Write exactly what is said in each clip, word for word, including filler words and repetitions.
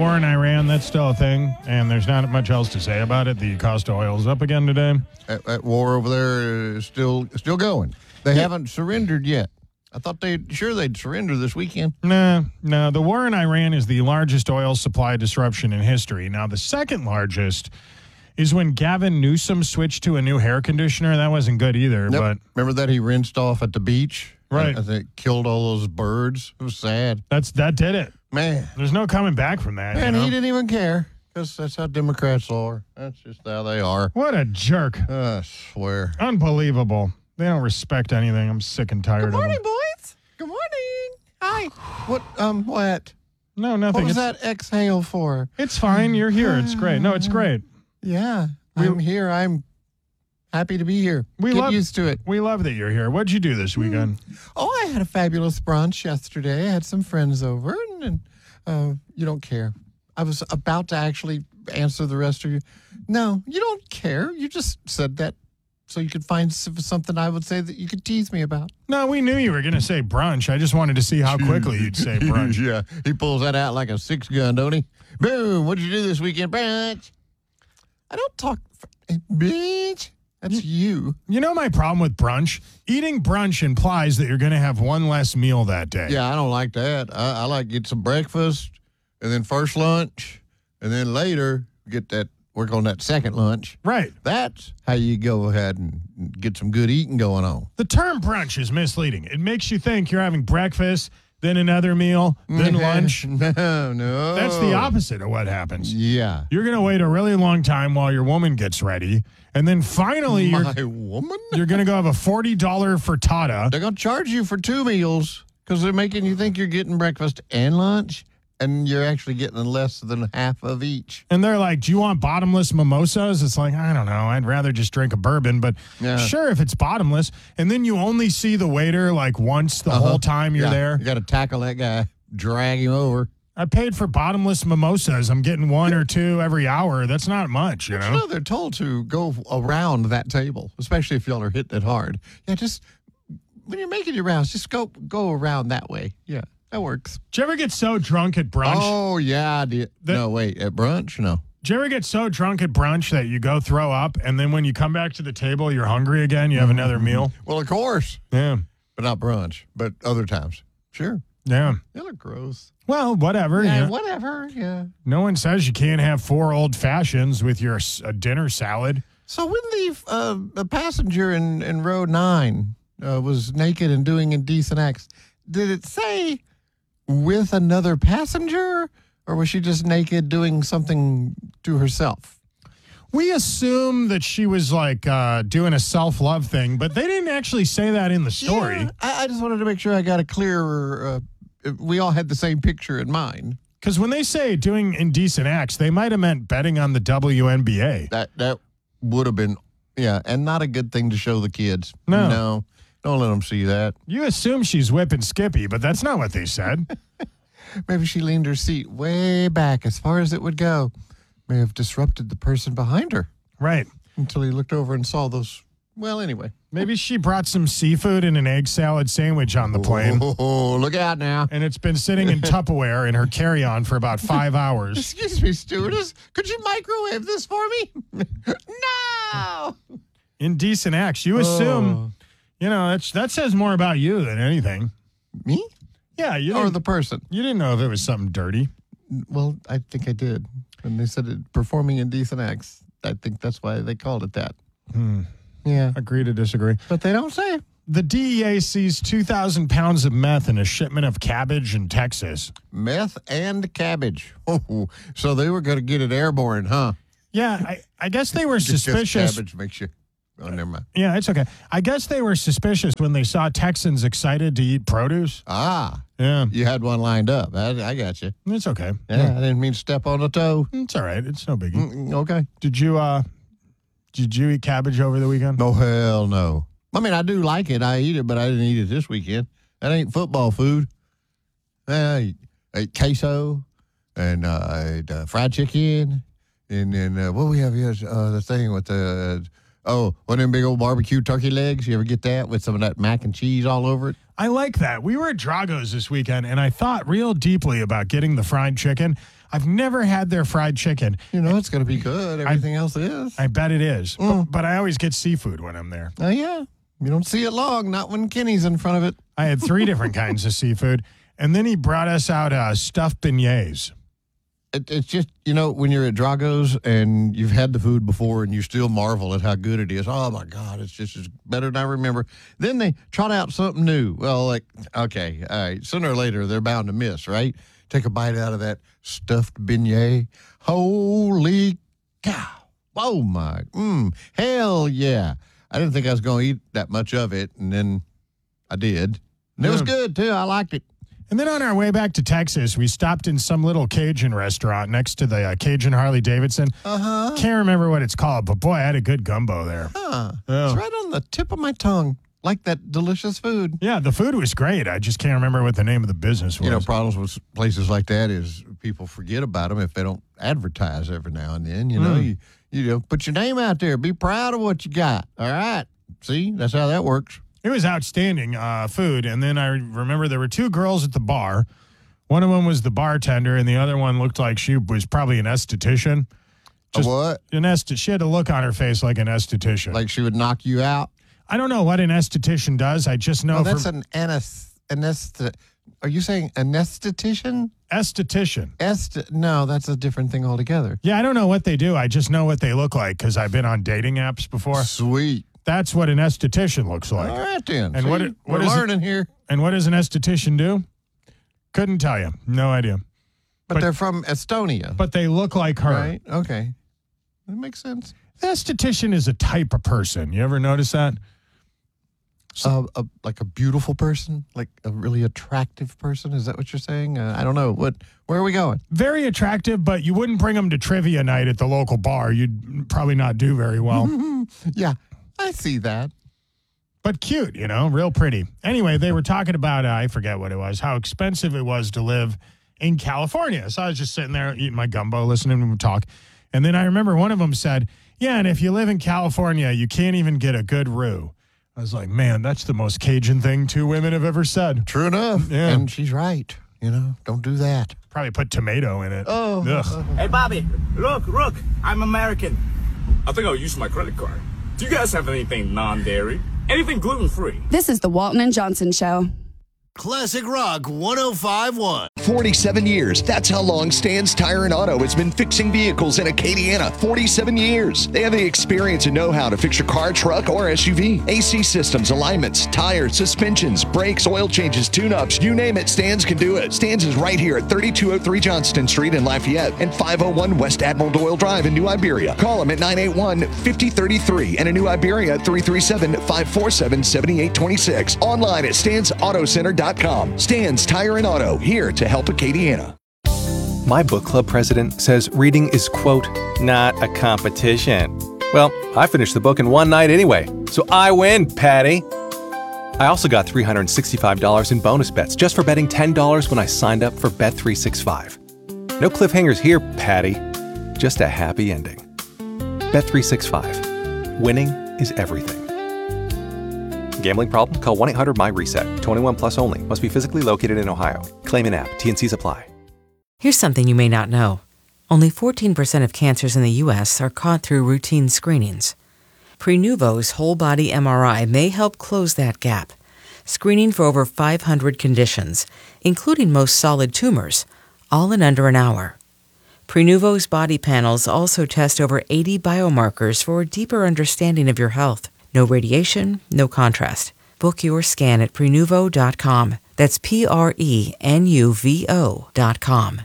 war in Iran, that's still a thing, and there's not much else to say about it. The cost of oil is up again today. That, that war over there is still still going. They Yeah. haven't surrendered yet. I thought they sure they'd surrender this weekend. No, no. The war in Iran is the largest oil supply disruption in history. Now, the second largest is when Gavin Newsom switched to a new hair conditioner. That wasn't good either. Nope. But Remember that he rinsed off at the beach? Right. I think killed all those birds. It was sad. that's that did it. Man. There's no coming back from that. And you know? he didn't even care because that's how Democrats are. That's just how they are. What a jerk. I swear. Unbelievable. They don't respect anything. I'm sick and tired Good morning, of them. boys. Good morning. Hi. What, um, what? No, nothing. What was It's, that exhale for? it's fine. You're here. It's great. No, it's great. Yeah. We- I'm here. I'm happy to be here. We Get love- used to it. We love that you're here. What'd you do this weekend? Oh, I had a fabulous brunch yesterday. I had some friends over, and, and uh, you don't care. I was about to actually answer the rest of you. No, you don't care. You just said that so you could find s- something I would say that you could tease me about. No, we knew you were going to say brunch. I just wanted to see how quickly you'd say brunch. Yeah, he pulls that out like a six gun, don't he? Boom! What'd you do this weekend, brunch? I don't talk, for, bitch. That's you. You know my problem with brunch? Eating brunch implies that you're going to have one less meal that day. Yeah, I don't like that. I, I like get some breakfast, and then first lunch, and then later get that work on that second lunch. Right. That's how you go ahead and get some good eating going on. The term brunch is misleading. It makes you think you're having breakfast, then another meal, then lunch. No, no. That's the opposite of what happens. Yeah. You're going to wait a really long time while your woman gets ready, and then finally you're, My woman? you're going to go have a forty dollars frittata. They're going to charge you for two meals because they're making you think you're getting breakfast and lunch, and you're actually getting less than half of each. And they're like, do you want bottomless mimosas? It's like, I don't know. I'd rather just drink a bourbon, but Yeah. sure, if it's bottomless. And then you only see the waiter like once the whole time you're Yeah, there. You got to tackle that guy, drag him over. I paid for bottomless mimosas. I'm getting one or two every hour. That's not much, you You know? know, they're told to go around that table, especially if y'all are hitting it hard. Yeah, just when you're making your rounds, just go go around that way. Yeah, that works. Did you ever get so drunk at brunch? Oh, yeah, I did. The- no, wait, at brunch? No. Did you ever get so drunk at brunch that you go throw up, and then when you come back to the table, you're hungry again? You have another meal? Well, of course, Yeah. but not brunch, but other times. Sure. Yeah. They look gross. Well, whatever. Yeah, you know. whatever. Yeah. No one says you can't have four old fashions with your s- a dinner salad. So when the uh, the passenger in, in row nine uh, was naked and doing indecent acts, did it say with another passenger, or was she just naked doing something to herself? We assume that she was like uh, doing a self-love thing, but they didn't actually say that in the story. Yeah, I, I just wanted to make sure I got a clearer. Uh, we all had the same picture in mind. Because when they say doing indecent acts, they might have meant betting on the W N B A. That that would have been, yeah, and not a good thing to show the kids. No. no, don't let them see that. You assume she's whipping Skippy, but that's not what they said. Maybe she leaned her seat way back as far as it would go. May have disrupted the person behind her Right. until he looked over and saw those. Well, anyway. Maybe she brought some seafood and an egg salad sandwich on the plane, Oh, look out now. and it's been sitting in Tupperware in her carry-on for about five hours. Excuse me, stewardess. Could you microwave this for me? No. Indecent acts. You assume, you know, that's, that says more about you than anything. Me? Yeah, you Or didn't, the person? you didn't know if it was something dirty. Well, I think I did. When they said it, performing indecent acts, I think that's why they called it that. Hmm. Yeah. Agree to disagree. But they don't say. The D E A seized two thousand pounds of meth in a shipment of cabbage in Texas. Meth and cabbage. Oh, so they were going to get it airborne, huh? Yeah, I, I guess they were Just suspicious. cabbage makes you. Oh, never mind. Yeah, it's okay. I guess they were suspicious when they saw Texans excited to eat produce. Ah, Yeah, you had one lined up. I, I got you. it's okay. Yeah, I didn't mean to step on the toe. It's all right. It's no biggie. Mm, okay. Did you uh did you eat cabbage over the weekend? No, hell no. I mean, I do like it. I eat it, but I didn't eat it this weekend. That ain't football food. I ate queso and uh, I ate uh, fried chicken. And then uh, what we have here is uh, the thing with the, uh, oh, one of them big old barbecue turkey legs. You ever get that with some of that mac and cheese all over it? I like that. We were at Drago's this weekend, and I thought real deeply about getting the fried chicken. I've never had their fried chicken. You know, it's going to be good. Everything I, else is. I bet it is. Mm. But, but I always get seafood when I'm there. Oh, yeah. You don't see it long, not when Kenny's in front of it. I had three different kinds of seafood, and then he brought us out uh, stuffed beignets. It, it's just, you know, when you're at Drago's and you've had the food before and you still marvel at how good it is. Oh, my God, it's just it's better than I remember. Then they trot out something new. Well, like, okay, all right, sooner or later they're bound to miss, right? Take a bite out of that stuffed beignet. Holy cow. Oh, my. Mm, hell yeah. I didn't think I was going to eat that much of it, and then I did. And it was good, too. I liked it. And then on our way back to Texas, we stopped in some little Cajun restaurant next to the uh, Cajun Harley Davidson. Uh-huh. Can't remember what it's called, but boy, I had a good gumbo there. Huh. Oh. It's right on the tip of my tongue, like that delicious food. Yeah, the food was great. I just can't remember what the name of the business was. You know, problems with places like that is people forget about them if they don't advertise every now and then. You know, Mm. you, you know, put your name out there. Be proud of what you got. All right. See, that's how that works. It was outstanding uh, food. And then I remember there were two girls at the bar. One of them was the bartender, and the other one looked like she was probably an esthetician. Just, a what? An est- she had a look on her face like an esthetician. Like she would knock you out? I don't know what an esthetician does. I just know. Oh, that's from, an anest. Anest. Are you saying anesthetician? Esthetician. Est. No, that's a different thing altogether. Yeah, I don't know what they do. I just know what they look like because I've been on dating apps before. Sweet. That's what an esthetician looks like. All right, then. And See, what, it, what we're is learning it, here. And what does an esthetician do? Couldn't tell you. No idea. But, but they're from Estonia. But they look like her. Right? Okay. That makes sense. The esthetician is a type of person. You ever notice that? Uh, a, like a beautiful person? Like a really attractive person? Is that what you're saying? Uh, I don't know. What? Where are we going? Very attractive, but you wouldn't bring them to trivia night at the local bar. You'd probably not do very well. Yeah, I see that. But cute, you know, real pretty. Anyway, they were talking about, uh, I forget what it was, how expensive it was to live in California. So I was just sitting there eating my gumbo, listening to them talk. And then I remember one of them said, yeah, and if you live in California, you can't even get a good roux. I was like, man, that's the most Cajun thing two women have ever said. True enough. Yeah. And she's right. You know, don't do that. Probably put tomato in it. Oh. Ugh. Hey, Bobby, look, look, I'm American. I think I'll use my credit card. Do you guys have anything non-dairy? Anything gluten-free? This is the Walton and Johnson Show. Classic Rock one oh five point one. forty-seven years. That's how long Stan's Tire and Auto has been fixing vehicles in Acadiana. forty-seven years. They have the experience and know-how to fix your car, truck, or S U V. A C systems, alignments, tires, suspensions, brakes, oil changes, tune-ups. You name it, Stan's can do it. Stan's is right here at thirty-two oh three Johnston Street in Lafayette and five oh one West Admiral Doyle Drive in New Iberia. Call them at nine eight one, five oh three three and in New Iberia at three three seven, five four seven, seven eight two six. Online at stans auto center dot com. Stan's Tire and Auto, here to help Acadiana. My book club president says reading is, quote, not a competition. Well, I finished the book in one night anyway, so I win, Patty. I also got three hundred sixty-five dollars in bonus bets just for betting ten dollars when I signed up for Bet three sixty-five. No cliffhangers here, Patty. Just a happy ending. Bet three sixty-five. Winning is everything. Gambling problem? Call one eight hundred my reset. twenty-one plus only. Must be physically located in Ohio. Claim in app. T N Cs apply. Here's something you may not know. Only fourteen percent of cancers in the U S are caught through routine screenings. Prenuvo's whole body M R I may help close that gap. Screening for over five hundred conditions, including most solid tumors, all in under an hour. Prenuvo's body panels also test over eighty biomarkers for a deeper understanding of your health. No radiation, no contrast. Book your scan at prenuvo dot com. That's P R E N U V O dot com.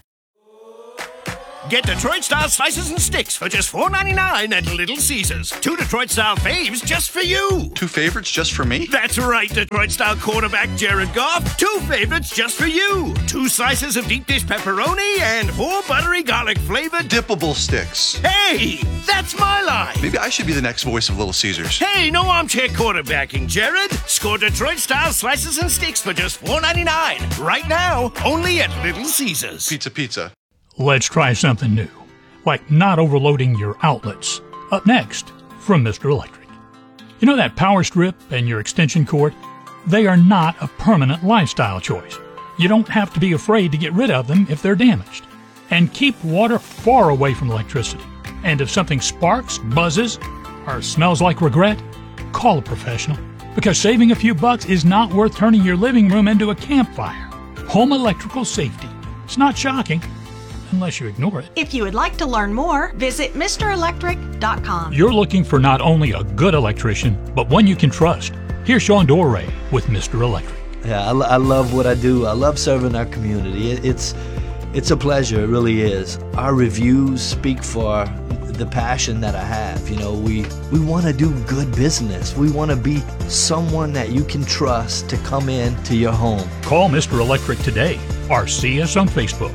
Get Detroit-style slices and sticks for just four ninety-nine at Little Caesars. Two Detroit-style faves just for you. Two favorites just for me? That's right, Detroit-style quarterback Jared Goff. Two favorites just for you. Two slices of deep dish pepperoni and four buttery garlic-flavored dippable sticks. Hey, that's my line. Maybe I should be the next voice of Little Caesars. Hey, no armchair quarterbacking, Jared. Score Detroit-style slices and sticks for just four ninety-nine. Right now, only at Little Caesars. Pizza, pizza. Let's try something new, like not overloading your outlets. Up next, from Mister Electric. You know that power strip and your extension cord? They are not a permanent lifestyle choice. You don't have to be afraid to get rid of them if they're damaged. And keep water far away from electricity. And if something sparks, buzzes, or smells like regret, call a professional. Because saving a few bucks is not worth turning your living room into a campfire. Home electrical safety. It's not shocking, unless you ignore it. If you would like to learn more, visit Mister Electric dot com. You're looking for not only a good electrician, but one you can trust. Here's Sean Dorey with Mister Electric. Yeah, I, I love what I do. I love serving our community. It, it's it's a pleasure. It really is. Our reviews speak for the passion that I have. You know, we we want to do good business. We want to be someone that you can trust to come in to your home. Call Mister Electric today or see us on Facebook.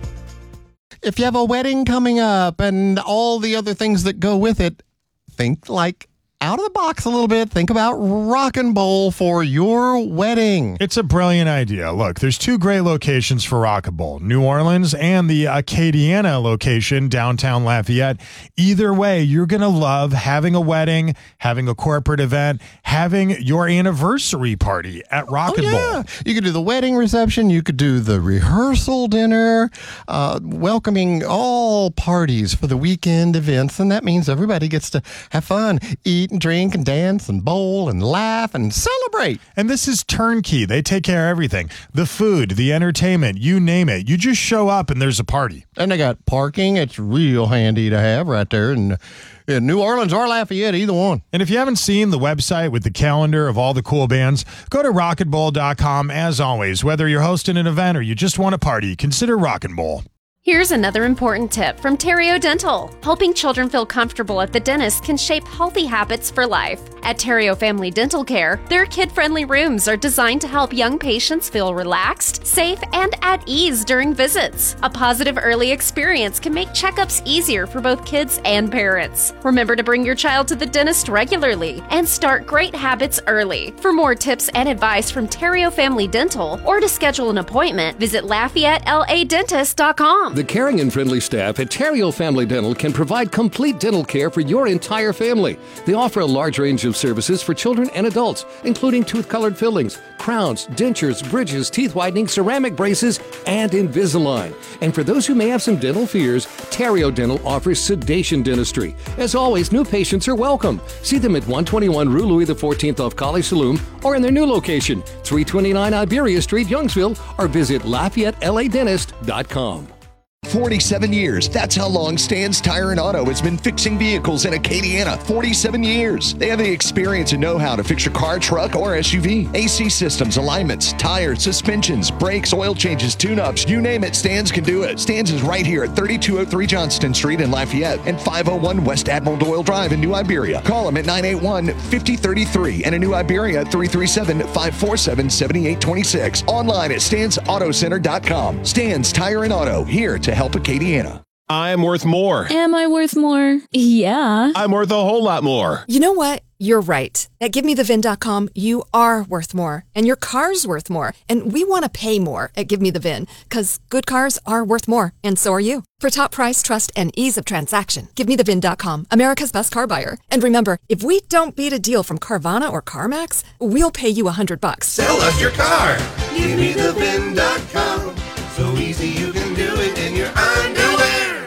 If you have a wedding coming up and all the other things that go with it, think like out of the box a little bit. Think about Rock and Bowl for your wedding. It's a brilliant idea. Look, there's two great locations for Rock and Bowl, New Orleans and the Acadiana location, downtown Lafayette. Either way, you're going to love having a wedding, having a corporate event, having your anniversary party at Rock oh, and yeah. Bowl. You could do the wedding reception. You could do the rehearsal dinner, uh, welcoming all parties for the weekend events. And that means everybody gets to have fun, eat and drink and dance and bowl and laugh and celebrate. And this is turnkey. They take care of everything. The food, the entertainment, you name it. You just show up and there's a party. And they got parking. It's real handy to have right there in, in New Orleans or Lafayette, either one. And if you haven't seen the website with the calendar of all the cool bands, go to rock and bowl dot com. As always, whether you're hosting an event or you just want a party, consider Rock and Bowl. Here's another important tip from Terrio Dental. Helping children feel comfortable at the dentist can shape healthy habits for life. At Terrio Family Dental Care, their kid-friendly rooms are designed to help young patients feel relaxed, safe, and at ease during visits. A positive early experience can make checkups easier for both kids and parents. Remember to bring your child to the dentist regularly and start great habits early. For more tips and advice from Terrio Family Dental or to schedule an appointment, visit Lafayette L A Dentist dot com. The caring and friendly staff at Terrio Family Dental can provide complete dental care for your entire family. They offer a large range of services for children and adults, including tooth-colored fillings, crowns, dentures, bridges, teeth whitening, ceramic braces, and Invisalign. And for those who may have some dental fears, Terrio Dental offers sedation dentistry. As always, new patients are welcome. See them at one twenty-one Rue Louis the fourteenth off College Saloon or in their new location, three twenty-nine Iberia Street, Youngsville, or visit Lafayette L A Dentist dot com. forty-seven years. That's how long Stan's Tire and Auto has been fixing vehicles in Acadiana. forty-seven years. They have the experience and know-how to fix your car, truck, or S U V. A C systems, alignments, tires, suspensions, brakes, oil changes, tune-ups, you name it, Stan's can do it. Stan's is right here at thirty-two oh three Johnston Street in Lafayette and five oh one West Admiral Doyle Drive in New Iberia. Call them at nine eight one, five oh three three and in New Iberia at three three seven, five four seven, seven eight two six. Online at stans auto center dot com. Stan's Tire and Auto, here to help Acadiana. I'm worth more. Am I worth more? Yeah. I'm worth a whole lot more. You know what? You're right. At give me the vin dot com, you are worth more. And your car's worth more. And we want to pay more at Give Me The Vin, because good cars are worth more. And so are you. For top price, trust, and ease of transaction, give me the vin dot com, America's best car buyer. And remember, if we don't beat a deal from Carvana or CarMax, we'll pay you a hundred bucks. Sell us your car. give me the vin dot com. So easy you can do it in your underwear.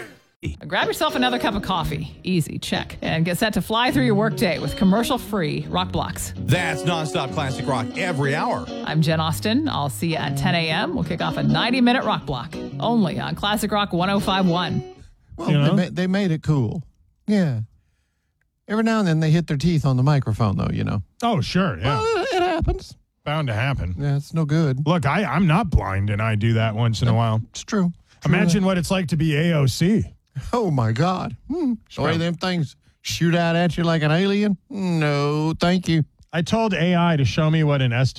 Grab yourself another cup of coffee. Easy, check. And get set to fly through your workday with commercial-free Rock Blocks. That's nonstop classic rock every hour. I'm Jen Austen. I'll see you at ten a.m. We'll kick off a ninety-minute Rock Block, only on Classic Rock one oh five point one. Well, you know? they, ma- they made it cool. Yeah. Every now and then they hit their teeth on the microphone, though, you know. Oh, sure, yeah. Well, it happens. Bound to happen. Yeah, it's no good. Look, I, I'm not blind, and I do that once in a while. It's true. Imagine true. what it's like to be A O C. Oh, my God. Hmm. The way them things shoot out at you like an alien? No, thank you. I told A I to show me what an estimate